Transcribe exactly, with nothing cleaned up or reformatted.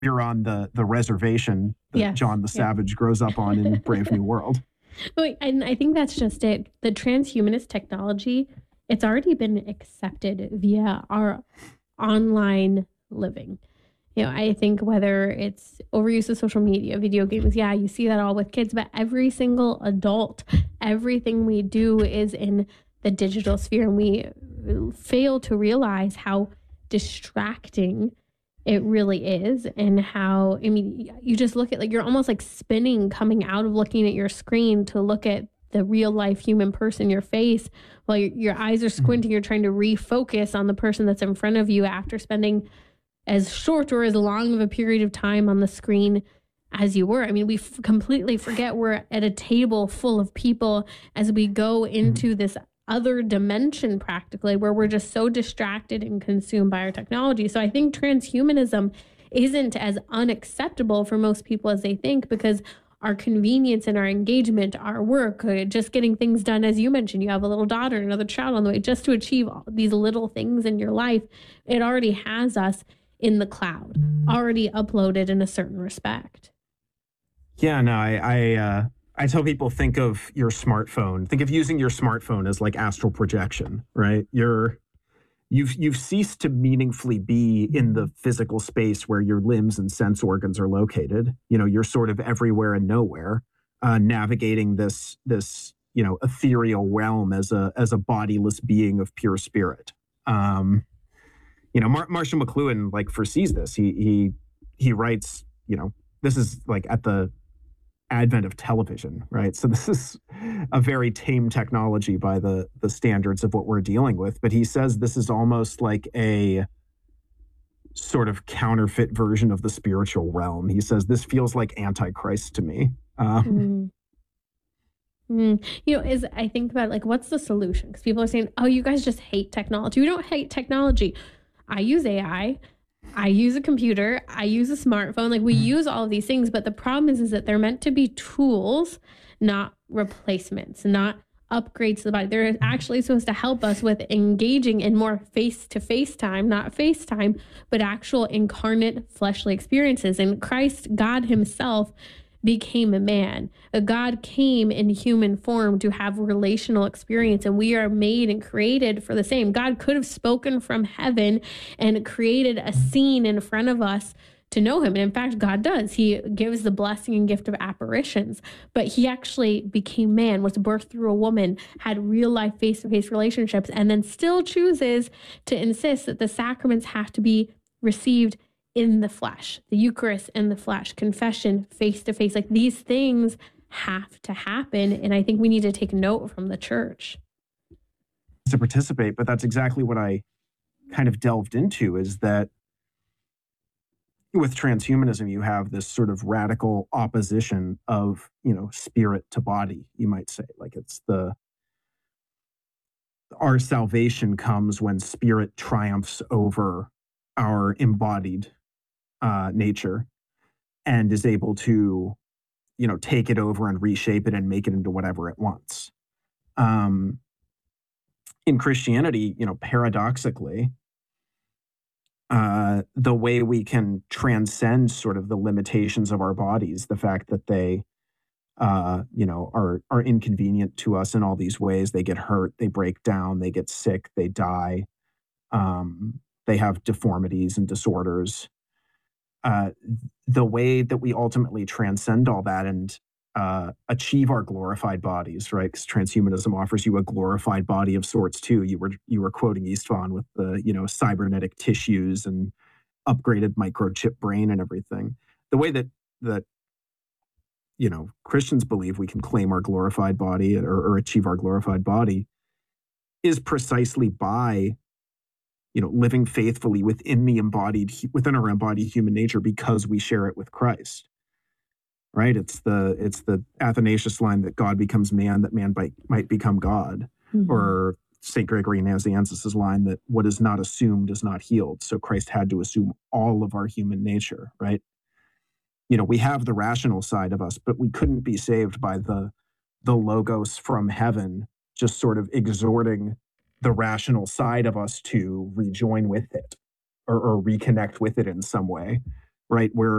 you're on the the reservation that Yes, John the yes. Savage grows up on in Brave New World. Wait, and I think that's just it. The transhumanist technology, it's already been accepted via our online living. You know, I think whether it's overuse of social media, video games, yeah, you see that all with kids, but every single adult, everything we do is in the digital sphere, and we fail to realize how distracting it really is, and how, I mean, you just look at, like, you're almost like spinning coming out of looking at your screen to look at the real life human person, your face, while your, your eyes are squinting, you're trying to refocus on the person that's in front of you after spending as short or as long of a period of time on the screen as you were. I mean, we f- completely forget we're at a table full of people as we go into this other dimension, practically, where we're just so distracted and consumed by our technology. So I think transhumanism isn't as unacceptable for most people as they think, because our convenience and our engagement, our work, uh, just getting things done, as you mentioned, you have a little daughter, another child on the way, just to achieve all these little things in your life, it already has us in the cloud, already uploaded in a certain respect. Yeah, no, I I, uh, I tell people, think of your smartphone. Think of using your smartphone as like astral projection, right? You're you've you've ceased to meaningfully be in the physical space where your limbs and sense organs are located. You know, you're sort of everywhere and nowhere, uh, navigating this this you know ethereal realm as a as a bodiless being of pure spirit. Um, you know, Mar- Marshall McLuhan like foresees this. He he he writes. You know, this is like at the advent of television, right? So this is a very tame technology by the the standards of what we're dealing with. But he says this is almost like a sort of counterfeit version of the spiritual realm. He says this feels like Antichrist to me. Um, Mm. Mm. You know, is I think about, like, what's the solution? Because people are saying, "Oh, you guys just hate technology." We don't hate technology. I use A I. I use a computer. I use a smartphone. Like, we use all of these things, but the problem is, is that they're meant to be tools, not replacements, not upgrades to the body. They're actually supposed to help us with engaging in more face-to-face time, not FaceTime, but actual incarnate fleshly experiences. And Christ, God himself, became a man. A God came in human form to have relational experience, and we are made and created for the same. God could have spoken from heaven and created a scene in front of us to know him. And in fact, God does. He gives the blessing and gift of apparitions, but he actually became man, was birthed through a woman, had real life face-to-face relationships, and then still chooses to insist that the sacraments have to be received in the flesh, the Eucharist in the flesh, confession face to face. Like, these things have to happen. And I think we need to take note from the church to participate, but that's exactly what I kind of delved into, is that with transhumanism, you have this sort of radical opposition of, you know, spirit to body, you might say. Like, it's the, our salvation comes when spirit triumphs over our embodied uh, nature and is able to, you know, take it over and reshape it and make it into whatever it wants. Um, in Christianity, you know, paradoxically, uh, the way we can transcend sort of the limitations of our bodies, the fact that they, uh, you know, are are inconvenient to us in all these ways. They get hurt, they break down, they get sick, they die. Um, they have deformities and disorders. Uh, the way that we ultimately transcend all that and uh, achieve our glorified bodies, right? Because transhumanism offers you a glorified body of sorts too. You were you were quoting Istvan with the, you know, cybernetic tissues and upgraded microchip brain and everything. The way that that you know Christians believe we can claim our glorified body or, or achieve our glorified body is precisely by, you know, living faithfully within the embodied, within our embodied human nature, because we share it with Christ, right? It's the, it's the Athanasius line that God becomes man, that man by, might become God, mm-hmm. or Saint Gregory Nazianzus' line that what is not assumed is not healed. So Christ had to assume all of our human nature, right? You know, we have the rational side of us, but we couldn't be saved by the, the logos from heaven, just sort of exhorting the rational side of us to rejoin with it or, or reconnect with it in some way, right? Where